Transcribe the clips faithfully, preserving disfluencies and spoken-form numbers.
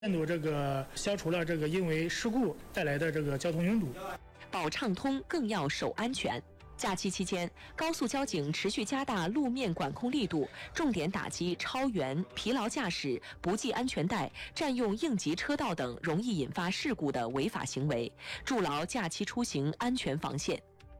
限度这个消除了这个因为事故带来的这个交通拥堵。 保畅通更要守安全。假期期间，高速交警持续加大路面管控力度，重点打击超员、疲劳驾驶、不系安全带、占用应急车道等容易引发事故的违法行为，筑牢假期出行安全防线。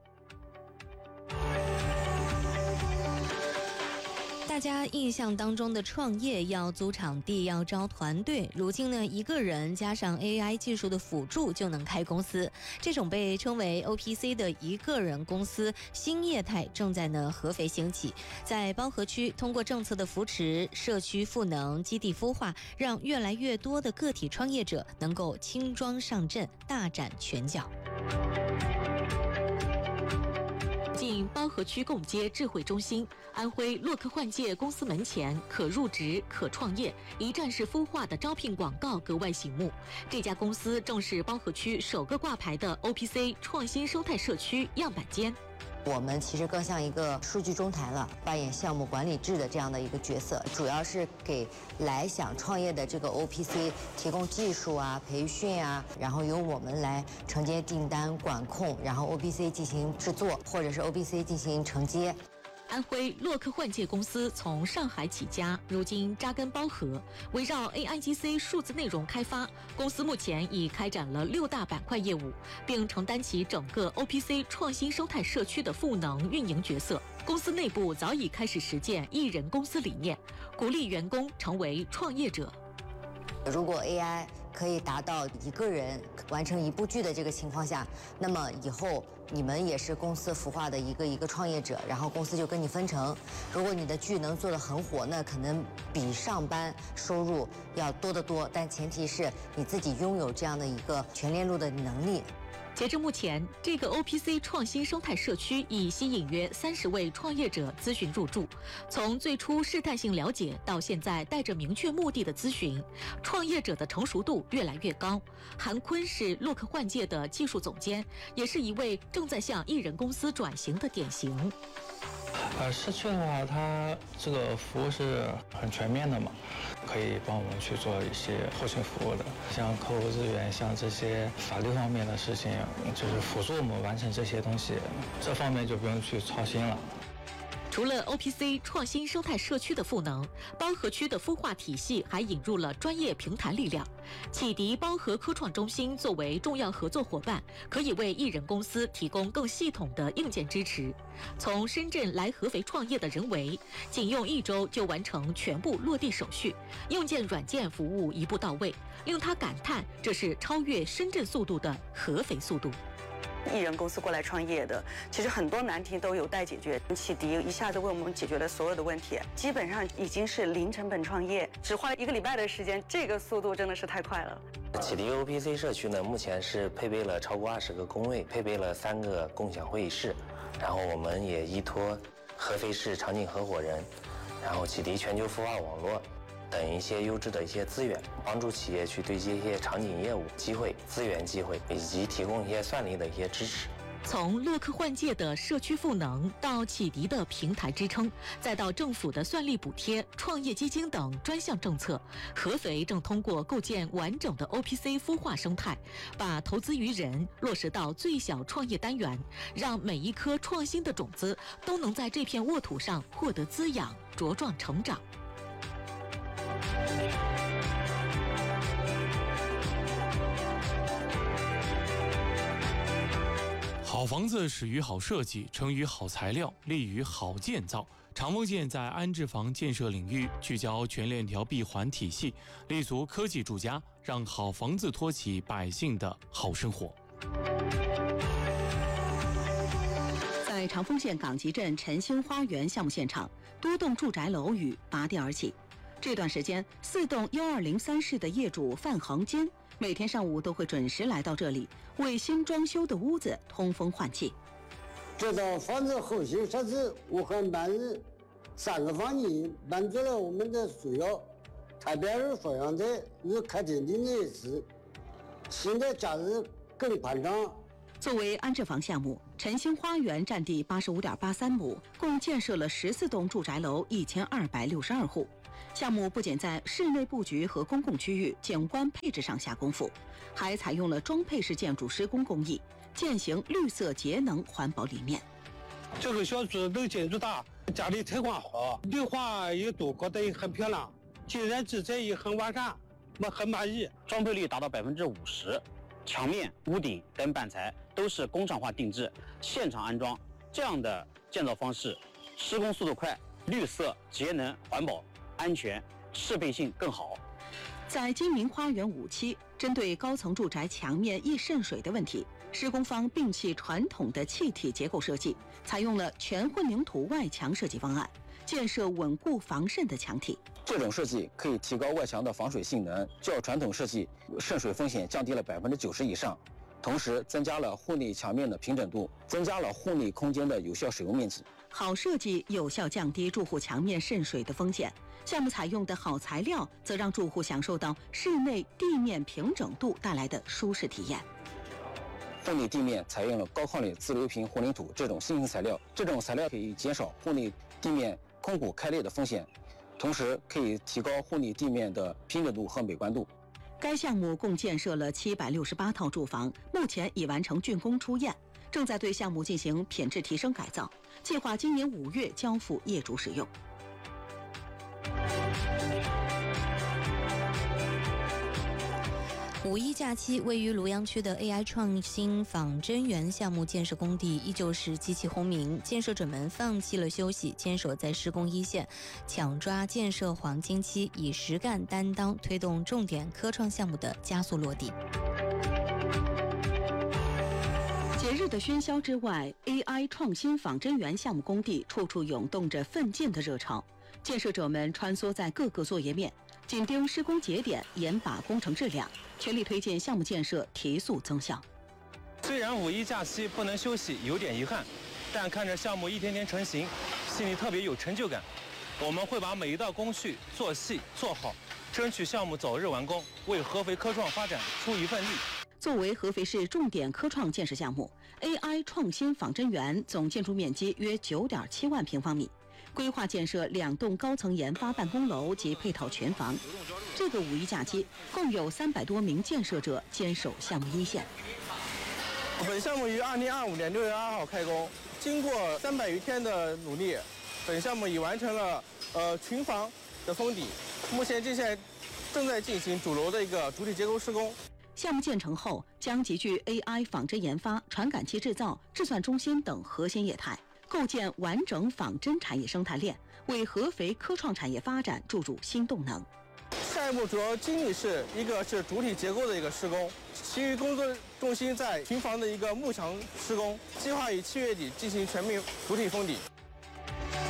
大家印象当中的创业要租场地，要招团队，如今呢，一个人加上 A I 技术的辅助就能开公司。这种被称为 O P C 的一个人公司新业态正在呢合肥兴起。在包河区，通过政策的扶持、社区赋能、基地孵化，让越来越多的个体创业者能够轻装上阵，大展拳脚。 进包河区共街智慧中心，安徽洛克幻界公司门前可入职、可创业、一站式孵化的招聘广告格外醒目。这家公司正是包河区首个挂牌的 O P C 创新生态社区样板间。 我们其实更像一个数据中台了，扮演项目管理制的这样的一个角色，主要是给来想创业的这个 O P C 提供技术啊、培训啊，然后由我们来承接订单、管控，然后 O P C 进行制作，或者是 O P C 进行承接。 安徽洛克幻界公司从上海起家，如今扎根包河，围绕 A I G C 数字内容开发，公司目前已开展了六大板块业务，并承担起整个 O P C 创新生态社区的赋能运营角色。公司内部早已开始实践一人公司理念，鼓励员工成为创业者。 如果 A I 可以达到一个人完成一部剧的这个情况下，那么以后你们也是公司孵化的一个一个创业者，然后公司就跟你分成。如果你的剧能做得很火，那可能比上班收入要多得多，但前提是你自己拥有这样的一个全链路的能力。 截至目前，这个 O P C 创新生态社区已吸引约三十位创业者咨询入驻。从最初试探性了解到现在带着明确目的的咨询，创业者的成熟度越来越高。韩坤是洛克幻界的技术总监，也是一位正在向艺人公司转型的典型。 呃，社区的话，它这个服务是很全面的嘛，可以帮我们去做一些后勤服务的，像客户资源，像这些法律方面的事情，就是辅助我们完成这些东西，这方面就不用去操心了。 除了 O P C 创新生态社区的赋能，包河区的孵化体系还引入了专业平台力量。启迪包河科创中心作为重要合作伙伴，可以为艺人公司提供更系统的硬件支持。从深圳来合肥创业的任维，仅用一周就完成全部落地手续，硬件软件服务一步到位，令他感叹这是超越深圳速度的合肥速度。 艺人公司过来创业的，其实很多难题都有待解决。启迪一下子为我们解决了所有的问题，基本上已经是零成本创业，只花了一个礼拜的时间，这个速度真的是太快了。 启迪 O P C 社区呢，目前是配备了超过二十个工位，配备了三个共享会议室，然后我们也依托合肥市场景合伙人，然后启迪全球孵化网络等一些优质的一些资源，帮助企业去对接一些场景业务机会、资源机会，以及提供一些算力的一些支持。 从洛克幻界的社区赋能，到启迪的平台支撑，再到政府的算力补贴、创业基金等专项政策，合肥正通过构建完整的 O P C 孵化生态，把投资于人落实到最小创业单元，让每一颗创新的种子都能在这片沃土上获得滋养、茁壮成长。 好房子始于好设计，成于好材料，立于好建造。长丰建在安置房建设领域聚焦全链条闭环体系，立足科技住家，让好房子托起百姓的好生活。 在长丰县岗集镇晨兴花园项目现场，多栋住宅楼宇拔地而起。这段时间，四栋幺二零三室的业主范恒坚每天上午都会准时来到这里，为新装修的屋子通风换气。 这套房子后勤设置，我和班人三个房间满足了我们的需要。特别是说阳台与客厅的内饰，新的价值更宽敞。 作为安置房项目，晨兴花园占地八十五点八三亩，共建设了十四栋住宅楼，一千二百六十二户。 项目不仅在室内布局和公共区域景观配置上下功夫，还采用了装配式建筑施工工艺，践行绿色节能环保理念。 这个小区楼建筑大，家里采光好，绿化也多，搞得也很漂亮，竟然制裁也很完善，我很满意。 装配率达到百分之五十，墙面、屋顶等板材都是工厂化定制，现场安装。这样的建造方式，施工速度快，绿色、节能、环保、安全，适配性更好。 在金明花园五期，针对高层住宅墙面易渗水的问题，施工方摒弃传统的气体结构设计，采用了全混凝土外墙设计方案，建设稳固防渗的墙体。 这种设计可以提高外墙的防水性能，较传统设计渗水风险降低了百分之九十以上。同时增加了户内墙面的平整度，增加了户内空间的有效使用面积。 好设计有效降低住户墙面渗水的风险。项目采用的好材料，则让住户享受到室内地面平整度带来的舒适体验。 户内地面采用了高抗力自流平混凝土这种新型材料，这种材料可以减少户内地面空鼓开裂的风险，同时可以提高户内地面的平整度和美观度。 该项目共建设了七百六十八套住房，目前已完成竣工出验，正在对项目进行品质提升改造，计划今年五月交付业主使用。 五一假期，位于庐阳区的 A I 创新仿真园项目建设工地依旧是机器轰鸣，建设者们放弃了休息，坚守在施工一线，抢抓建设黄金期，以实干担当推动重点科创项目的加速落地。 节日的喧嚣之外 ，A I 创新仿真园项目工地处处涌动着奋进的热潮，建设者们穿梭在各个作业面，紧盯施工节点，严把工程质量，全力推进项目建设提速增效。 虽然五一假期不能休息，有点遗憾，但看着项目一天天成型，心里特别有成就感。我们会把每一道工序做细做好，争取项目早日完工，为合肥科创发展出一份力。 作为合肥市重点科创建设项目 ，A I 创新仿真园总建筑面积约九点七万平方米。规划建设两栋高层研发办公楼及配套全房。这个五一假期，共有三百多名建设者坚守项目一线。 本项目于二零二五年六月二号开工，经过三百余天的努力，本项目已完成了呃群房的封底，目前现在正在进行主楼的一个主体结构施工。 项目建成后，将集聚 A I 仿真研发、传感器制造、制算中心等核心业态。构建完整仿真产业生态链，为合肥科创产业发展注入新动能。 下一步主要精力是一个是主体结构的一个施工，其余工作重心在群房的一个幕墙施工，计划于七月底进行全面主体封底。